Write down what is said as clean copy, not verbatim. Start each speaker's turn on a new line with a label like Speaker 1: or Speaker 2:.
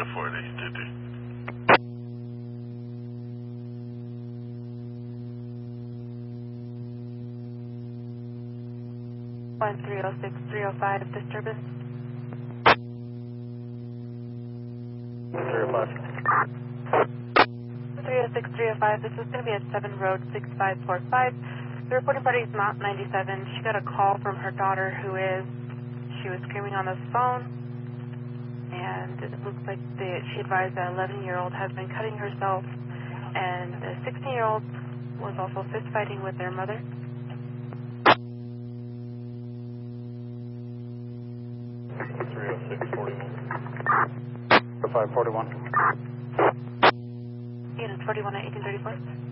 Speaker 1: 540, TT.
Speaker 2: One 306, 305 disturbance.
Speaker 1: 305.
Speaker 2: 306, 305, this is going to be at 7 Road 6545. The reporting party is Mount 97. She got a call from her daughter she was screaming on the phone, and it looks like she advised that 11-year-old has been cutting herself, and the 16-year-old was also fist fighting with their mother.
Speaker 1: 306, 41. 541.
Speaker 2: Unit 41 at 1834.